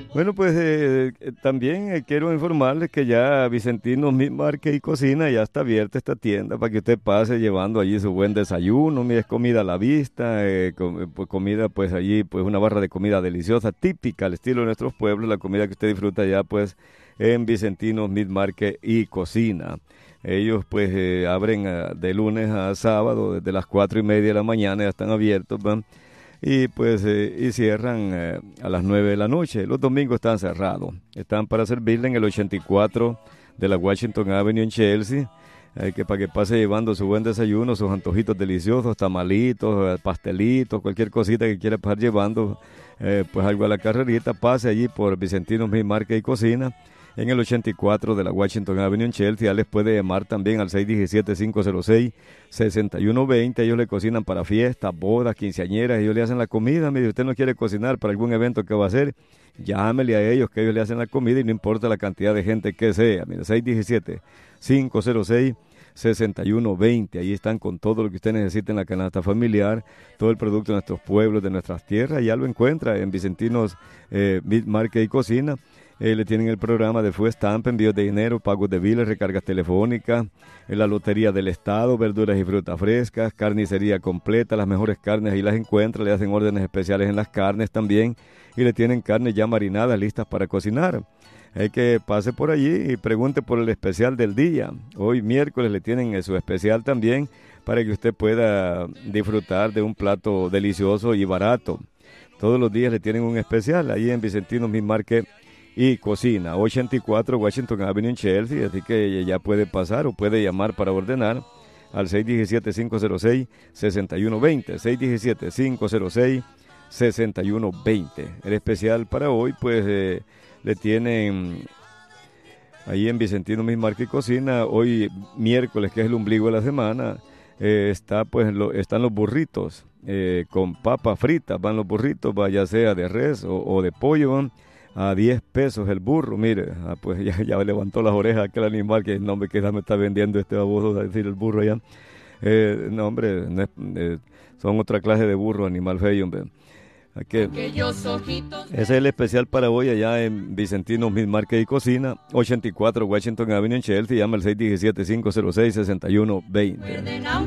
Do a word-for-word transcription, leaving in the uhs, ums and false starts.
Bueno, pues eh, eh, también eh, quiero informarles que ya Vicentino Meat Market y Cocina ya está abierta esta tienda para que usted pase llevando allí su buen desayuno, mire, es comida a la vista, eh, com- eh, pues comida pues allí, pues una barra de comida deliciosa, típica al estilo de nuestros pueblos, la comida que usted disfruta ya pues en Vicentino Meat Market y Cocina. Ellos pues eh, abren ah, de lunes a sábado, desde las cuatro y media de la mañana ya están abiertos, ¿va? Y pues eh, y cierran eh, a las nueve de la noche. Los domingos están cerrados. Están para servirle en el ochenta y cuatro de la Washington Avenue en Chelsea. Eh, que para que pase llevando su buen desayuno, sus antojitos deliciosos, tamalitos, eh, pastelitos, cualquier cosita que quiera pasar llevando, eh, pues algo a la carrerita, pase allí por Vicentino Meat Market y Cocina en el ochenta y cuatro de la Washington Avenue en Chelsea. Ya les puede llamar también al seis uno siete, cinco cero seis, seis uno dos cero. Ellos le cocinan para fiestas, bodas, quinceañeras. Ellos le hacen la comida. Mire, usted no quiere cocinar para algún evento que va a hacer, llámele a ellos que ellos le hacen la comida y no importa la cantidad de gente que sea. Mire, seis uno siete, cinco cero seis, seis uno dos cero. Ahí están con todo lo que usted necesita en la canasta familiar, todo el producto de nuestros pueblos, de nuestras tierras. Ya lo encuentra en Vicentinos eh, Meat Market y Cocina. Eh, le tienen el programa de Food Stamp, envíos de dinero, pagos de biles, recargas telefónicas, en la lotería del estado, verduras y frutas frescas, carnicería completa, las mejores carnes ahí las encuentra, le hacen órdenes especiales en las carnes también y le tienen carnes ya marinadas listas para cocinar. Hay que pase por allí y pregunte por el especial del día. Hoy miércoles le tienen eh, su especial también para que usted pueda disfrutar de un plato delicioso y barato. Todos los días le tienen un especial ahí en Vicentino Meat Market y Cocina, ochenta y cuatro Washington Avenue en Chelsea, así que ya puede pasar o puede llamar para ordenar al seis uno siete, cinco cero seis, seis uno dos cero, seis uno siete, cinco cero seis, seis uno dos cero. El especial para hoy, pues, eh, le tienen ahí en Vicentino Meat Market y Cocina, hoy miércoles, que es el ombligo de la semana, eh, está, pues, lo, están los burritos, eh, con papas fritas, van los burritos, va, ya sea de res o, o de pollo, van a diez pesos el burro. Mire, ah, pues ya, ya levantó las orejas aquel animal que no me queda, me está vendiendo este baboso, a decir el burro allá. Eh, no, hombre, no es- eh, son otra clase de burro, animal feo, hombre. Aquí- Ese es el especial para hoy allá en Vicentino Meat Market y Cocina, ochenta y cuatro Washington Avenue en Chelsea. Llama al seis uno siete, cinco cero seis, seis uno dos cero.